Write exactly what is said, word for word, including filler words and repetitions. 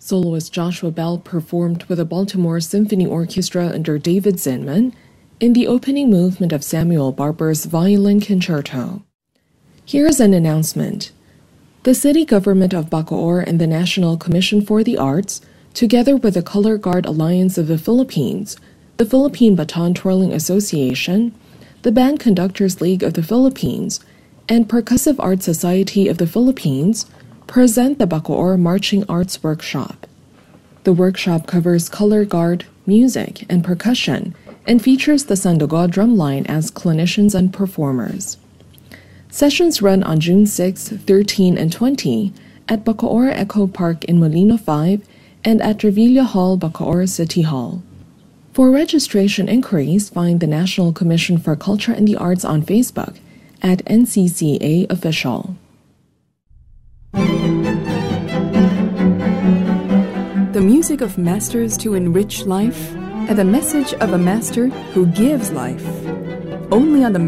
Soloist Joshua Bell performed with the Baltimore Symphony Orchestra under David Zinman in the opening movement of Samuel Barber's Violin Concerto. Here is an announcement. The City Government of Bacoor and the National Commission for the Arts, together with the Color Guard Alliance of the Philippines, the Philippine Baton Twirling Association, the Band Conductors League of the Philippines, and Percussive Arts Society of the Philippines present the Bacoor Marching Arts Workshop. The workshop covers color guard, music, and percussion, and features the Sandogo drumline as clinicians and performers. Sessions run on June sixth, thirteenth, and twentieth at Bacoor Echo Park in Molino five and at Revilla Hall, Bacoor City Hall. For registration inquiries, find the National Commission for Culture and the Arts on Facebook at N C C A Official. The music of masters to enrich life, and the message of a master who gives life. Only on the